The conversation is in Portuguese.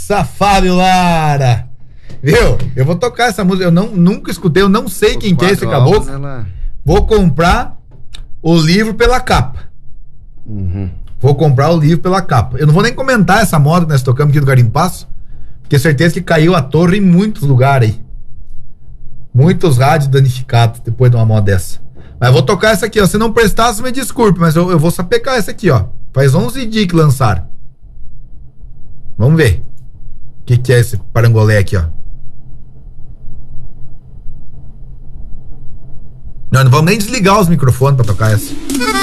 Essa Fábio Lara. Viu? Eu vou tocar essa música. Eu nunca escutei, eu não sei quem que é esse caboclo. Vou comprar o livro pela capa. Vou comprar o livro pela capa. Eu não vou nem comentar essa moda que nós tocamos aqui do Garimpaço, porque certeza que caiu a torre em muitos lugares aí. Muitos rádios danificados depois de uma moda dessa. Mas vou tocar essa aqui, ó. Se não prestasse, me desculpe, mas eu vou sapecar essa aqui, ó. Faz 11 dias que lançaram. Vamos ver. O que é esse parangolé aqui, ó? Não vamos nem desligar os microfones pra tocar essa.